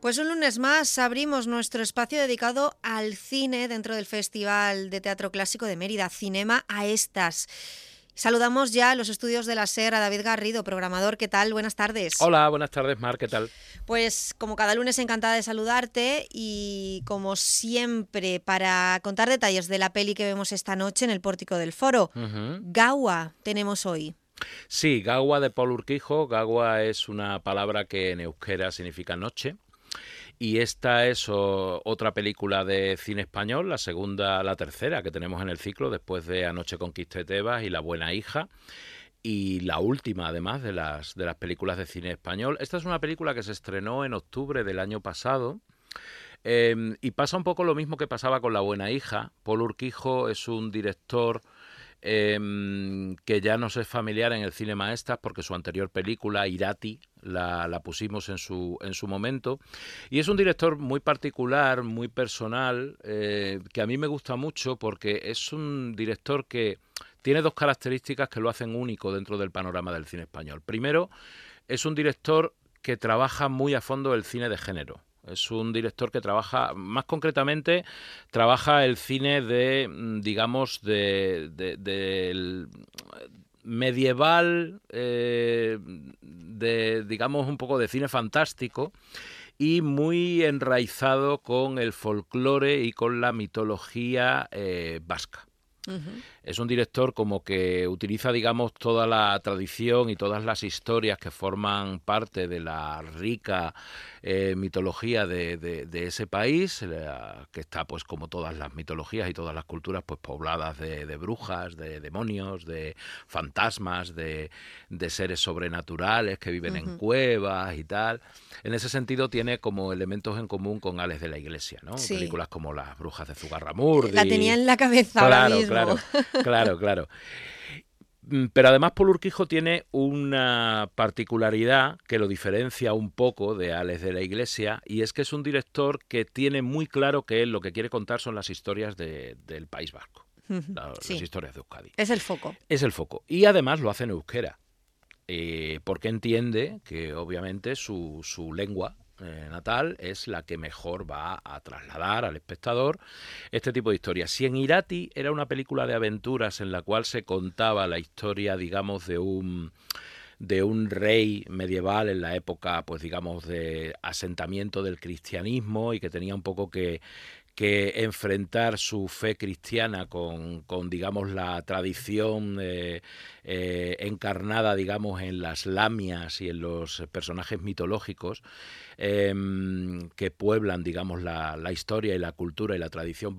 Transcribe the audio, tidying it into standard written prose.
Pues un lunes más abrimos nuestro espacio dedicado al cine dentro del Festival de Teatro Clásico de Mérida, Cinema a Estas. Saludamos ya a los estudios de la SER a David Garrido, programador. ¿Qué tal? Buenas tardes. Hola, buenas tardes, Mar, ¿qué tal? Pues como cada lunes encantada de saludarte y como siempre para contar detalles de la peli que vemos esta noche en el Pórtico del Foro. Gaua tenemos hoy. Sí, Gaua de Paul Urquijo. Gaua es una palabra que en euskera significa noche. Y esta es otra película de cine español, la tercera que tenemos en el ciclo, después de Anoche conquisté Tebas y La buena hija. Y la última, además, de las películas de cine español. Esta es una película que se estrenó en octubre del año pasado. Y pasa un poco lo mismo que pasaba con La buena hija. Paul Urquijo es un director que ya nos es familiar en el cine maestas porque su anterior película, Irati, la pusimos en su momento. Y es un director muy particular, muy personal, que a mí me gusta mucho porque es un director que tiene dos características que lo hacen único dentro del panorama del cine español. Primero, es un director que trabaja muy a fondo el cine de género. Es un director que trabaja, más concretamente, trabaja el cine digamos, del medieval, digamos, un poco de cine fantástico y muy enraizado con el folclore y con la mitología vasca. Es un director como que utiliza, digamos, toda la tradición y todas las historias que forman parte de la rica mitología de ese país, que está, pues, como todas las mitologías y todas las culturas, pues pobladas de brujas, de demonios, de fantasmas, de seres sobrenaturales que viven en cuevas y tal. En ese sentido tiene como elementos en común con Ales de la Iglesia, ¿no? Sí. Películas como Las brujas de Zugarramurdi. La tenía en la cabeza ahora mismo. Claro. Pero además Paul Urquijo tiene una particularidad que lo diferencia un poco de Ales de la Iglesia, y es que es un director que tiene muy claro que él lo que quiere contar son las historias del País Vasco, las historias de Euskadi. Es el foco. Es el foco. Y además lo hace en euskera, porque entiende que obviamente su lengua natal es la que mejor va a trasladar al espectador este tipo de historias. Si en Irati era una película de aventuras en la cual se contaba la historia, digamos, de un rey medieval en la época, pues digamos, de asentamiento del cristianismo y que tenía un poco que enfrentar su fe cristiana con digamos, la tradición encarnada, digamos, en las lamias y en los personajes mitológicos que pueblan, digamos, la historia y la cultura y la tradición